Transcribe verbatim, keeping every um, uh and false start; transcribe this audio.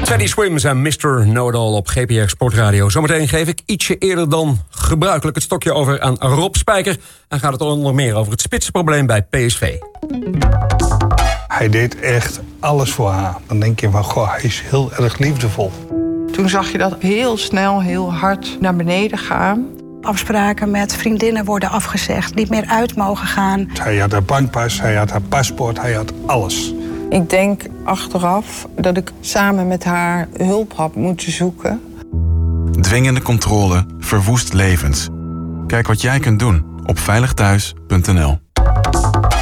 Teddy Swims en mister Know-it-all op G P R Sportradio. Zometeen geef ik ietsje eerder dan gebruikelijk het stokje over aan Rob Spijker. En gaat het onder meer over het spitsenprobleem bij P S V. Hij deed echt alles voor haar. Dan denk je van, goh, hij is heel erg liefdevol. Toen zag je dat heel snel, heel hard naar beneden gaan. Afspraken met vriendinnen worden afgezegd, niet meer uit mogen gaan. Hij had haar bankpas, hij had haar paspoort, hij had alles. Ik denk achteraf dat ik samen met haar hulp had moeten zoeken. Dwingende controle verwoest levens. Kijk wat jij kunt doen op veilig thuis punt n l.